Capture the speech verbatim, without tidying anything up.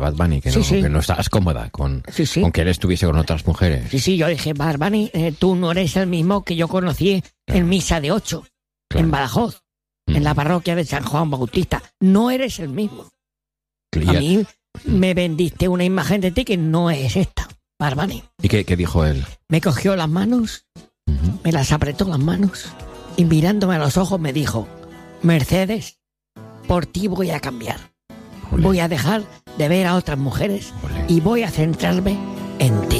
Bad Bunny, que, Sí, no, sí. que no estabas cómoda con, Sí, sí. con que él estuviese con otras mujeres. Sí, sí, yo dije, Bad Bunny, eh, tú no eres el mismo que yo conocí en Misa de Ocho, Claro. en Badajoz, Mm. en la parroquia de San Juan Bautista. No eres el mismo. Y, A mí me vendiste una imagen de ti que no es esta, Bad Bunny. ¿y qué, qué dijo él? Me cogió las manos, Ujú. me las apretó las manos y mirándome a los ojos me dijo, Mercedes, por ti voy a cambiar. Ole, Voy a dejar de ver a otras mujeres ole. y voy a centrarme en ti.